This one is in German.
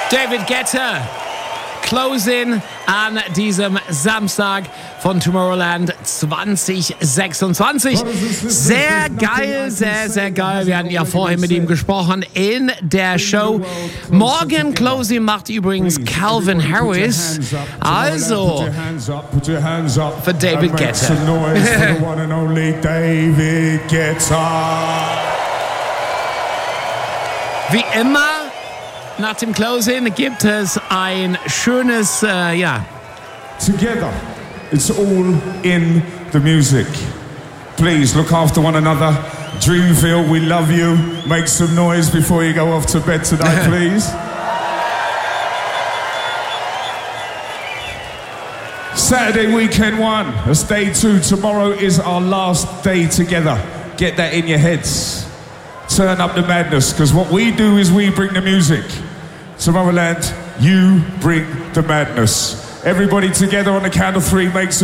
David Guetta. Closing an diesem Samstag von Tomorrowland 2026. Sehr geil, sehr, sehr geil. Wir hatten ja vorhin mit ihm gesprochen in der Show. Morgen Closing macht übrigens Calvin Harris. Also für David Guetta. Wie immer, nach dem Closing gibt es ein schönes, Together, it's all in the music. Please look after one another. Dreamville, we love you. Make some noise before you go off to bed tonight, please. Saturday weekend 1, that's day 2. Tomorrow is our last day together. Get that in your heads. Turn up the madness, because what we do is we bring the music. Tomorrowland, you bring the madness. Everybody together on the count of 3 makes